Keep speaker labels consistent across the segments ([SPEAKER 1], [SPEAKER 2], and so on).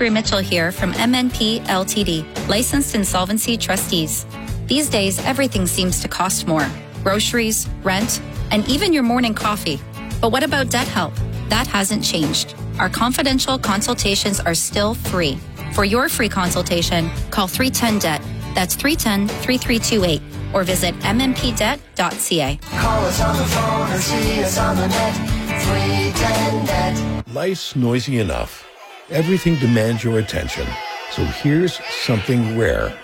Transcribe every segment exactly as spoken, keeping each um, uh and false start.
[SPEAKER 1] Avery Mitchell here from M N P L T D, licensed insolvency trustees. These days, everything seems to cost more. Groceries, rent, and even your morning coffee. But what about debt help? That hasn't changed. Our confidential consultations are still free. For your free consultation, call three one zero D E B T. That's three one zero, three three two eight. Or visit m n p debt dot c a.
[SPEAKER 2] Call us on the phone or see us on the net. three one zero D E B T.
[SPEAKER 3] Life's noisy enough. Everything demands your attention. So here's something rare.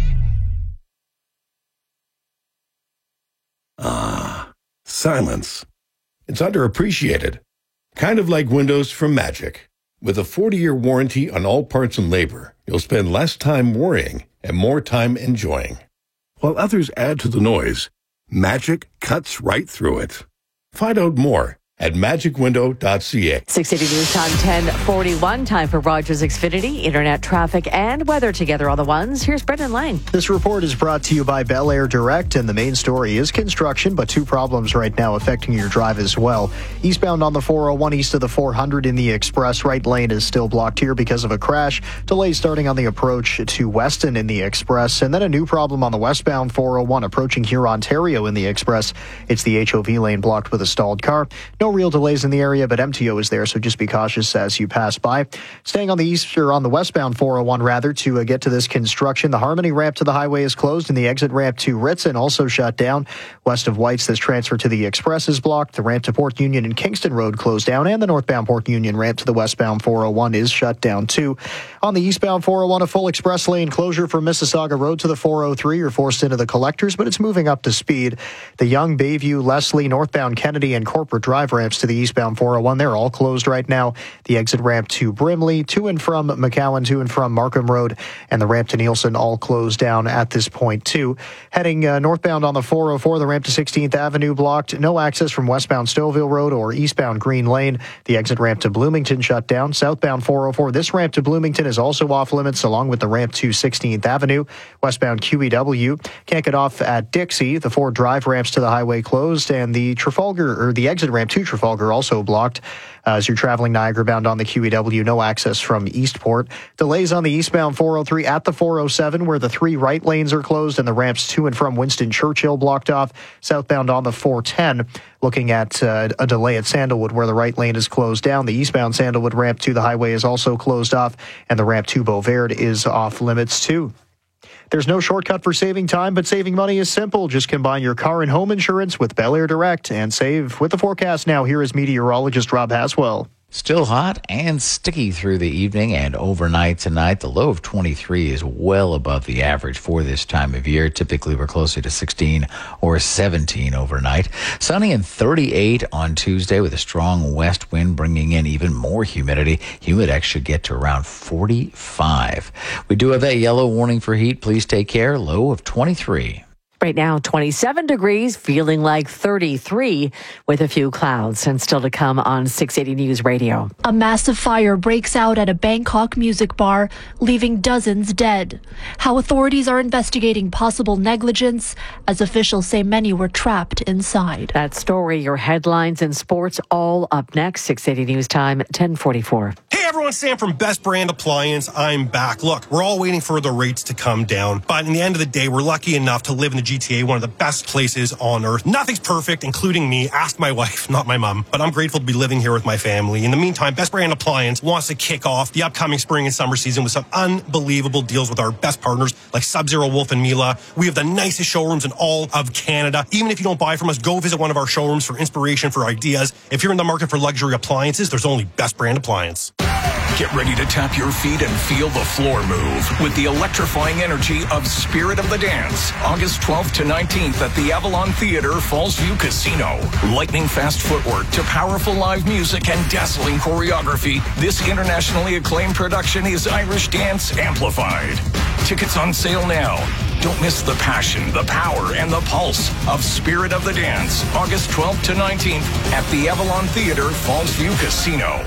[SPEAKER 3] Ah, silence. It's underappreciated. Kind of like Windows from Magic. With a forty-year warranty on all parts and labor, you'll spend less time worrying and more time enjoying. While others add to the noise, Magic cuts right through it. Find out more at magic window dot c a.
[SPEAKER 4] six eighty News Time, ten forty-one. Time for Rogers Xfinity. Internet, traffic, and weather together on the ones. Here's Brendan Lang.
[SPEAKER 5] This report is brought to you by Bel Air Direct, and the main story is construction, but two problems right now affecting your drive as well. Eastbound on the four oh one east of the four hundred in the Express, right lane is still blocked here because of a crash. Delays starting on the approach to Weston in the Express, and then a new problem on the westbound four oh one approaching here Ontario in the Express. It's the H O V lane blocked with a stalled car. No real delays in the area, but M T O is there, so just be cautious as you pass by. Staying on the east, or on the westbound four oh one rather, to uh, get to this construction. The Harmony ramp to the highway is closed, and the exit ramp to Ritson also shut down. West of White's, this transfer to the Express is blocked. The ramp to Port Union and Kingston Road closed down, and the northbound Port Union ramp to the westbound four oh one is shut down too. On the eastbound four oh one, a full express lane closure from Mississauga Road to the four oh three. You're forced into the collectors, but it's moving up to speed. The Young, Bayview, Leslie, northbound Kennedy, and Corporate Drive ramps to the eastbound four oh one, they're all closed right now. The exit ramp to Brimley, to and from McCowan, to and from Markham Road, and the ramp to Nielsen all closed down at this point too. Heading uh, northbound on the four oh four, the ramp to sixteenth Avenue blocked. No access from westbound Stouffville Road or eastbound Green Lane. The exit ramp to Bloomington shut down. Southbound four oh four, this ramp to Bloomington is also off limits, along with the ramp to sixteenth Avenue. Westbound Q E W can't get off at Dixie. The four drive ramps to the highway closed, and the Trafalgar, or the exit ramp to Trafalgar also blocked. Uh, as you're traveling Niagara bound on the Q E W, no access from Eastport. Delays on the eastbound four oh three at the four oh seven, where the three right lanes are closed and the ramps to and from Winston Churchill blocked off. Southbound on the four ten, looking at uh, a delay at Sandalwood, where the right lane is closed down. The eastbound Sandalwood ramp to the highway is also closed off, and the ramp to Beauverde is off limits too. There's no shortcut for saving time, but saving money is simple. Just combine your car and home insurance with Bel Air Direct and save. With the forecast now, here is meteorologist Rob Haswell.
[SPEAKER 6] Still hot and sticky through the evening and overnight tonight. The low of twenty-three is well above the average for this time of year. Typically, we're closer to sixteen or seventeen overnight. Sunny and thirty-eight on Tuesday with a strong west wind bringing in even more humidity. Humidex should get to around forty-five. We do have that yellow warning for heat. Please take care. Low of twenty-three.
[SPEAKER 4] Right now, twenty-seven degrees, feeling like thirty-three with a few clouds, and still to come on six eighty News Radio.
[SPEAKER 7] A massive fire breaks out at a Bangkok music bar, leaving dozens dead. How authorities are investigating possible negligence, as officials say many were trapped inside.
[SPEAKER 4] That story, your headlines and sports, all up next. six eighty News Time, ten forty-four.
[SPEAKER 8] Hey everyone, Sam from Best Brand Appliance. I'm back. Look, we're all waiting for the rates to come down, but in the end of the day, we're lucky enough to live in the G T A, one of the best places on earth. Nothing's perfect, including me. Ask my wife, not my mom. But I'm grateful to be living here with my family. In the meantime, Best Brand Appliance wants to kick off the upcoming spring and summer season with some unbelievable deals with our best partners like Sub-Zero, Wolf and Mila. We have the nicest showrooms in all of Canada. Even if you don't buy from us, go visit one of our showrooms for inspiration, for ideas. If you're in the market for luxury appliances, there's only Best Brand Appliance.
[SPEAKER 9] Get ready to tap your feet and feel the floor move with the electrifying energy of Spirit of the Dance. August twelfth to nineteenth at the Avalon Theatre, Fallsview Casino. Lightning fast footwork to powerful live music and dazzling choreography. This internationally acclaimed production is Irish Dance Amplified. Tickets on sale now. Don't miss the passion, the power, and the pulse of Spirit of the Dance. August twelfth to nineteenth at the Avalon Theatre, Fallsview Casino.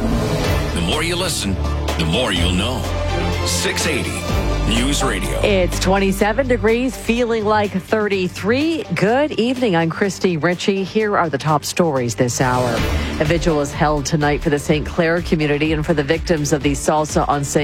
[SPEAKER 10] The more you listen, the more you'll know. six eighty News Radio.
[SPEAKER 4] It's twenty-seven degrees, feeling like thirty-thrhree. Good evening. I'm Christy Ritchie. Here are the top stories this hour. A vigil is held tonight for the Saint Clair community and for the victims of the Salsa on Saint